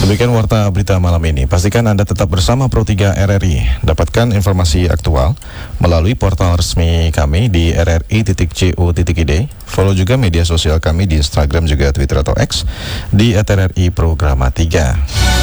Demikian warta berita malam ini. Pastikan Anda tetap bersama Pro 3 RRI. Dapatkan informasi aktual melalui portal resmi kami di rri.co.id. Follow juga media sosial kami di Instagram juga Twitter atau X di @RRI Programa 3.